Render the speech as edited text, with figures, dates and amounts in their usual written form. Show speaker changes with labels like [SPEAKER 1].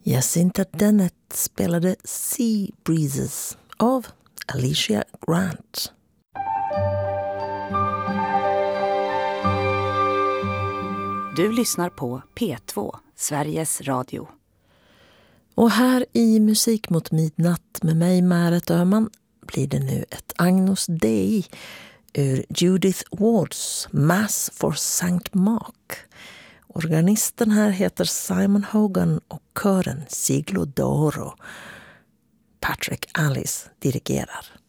[SPEAKER 1] Jacinta Dennett spelade Sea Breezes av Alicia Grant.
[SPEAKER 2] Du lyssnar på P2, Sveriges Radio.
[SPEAKER 1] Och här i Musik mot midnatt med mig, Märet Öhman, blir det nu ett Agnus Dei ur Judith Wards Mass for Saint Mark. Organisten här heter Simon Hogan och kören Siglo d'Oro. Patrick Alice dirigerar.